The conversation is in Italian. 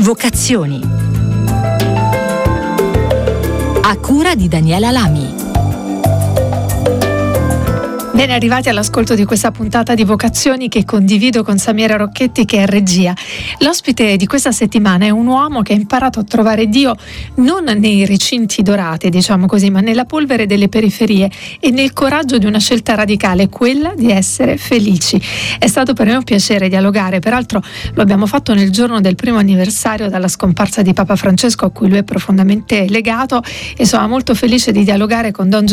Vocazioni. A cura di Daniela Lami. Ben arrivati all'ascolto di questa puntata di Vocazioni che condivido con Samira Rocchetti, che è regia. L'ospite di questa settimana è un uomo che ha imparato a trovare Dio non nei recinti dorati, diciamo così, ma nella polvere delle periferie e nel coraggio di una scelta radicale, quella di essere felici. È stato per me un piacere dialogare, peraltro lo abbiamo fatto nel giorno del primo anniversario dalla scomparsa di Papa Francesco, a cui lui è profondamente legato, e sono molto felice di dialogare con Don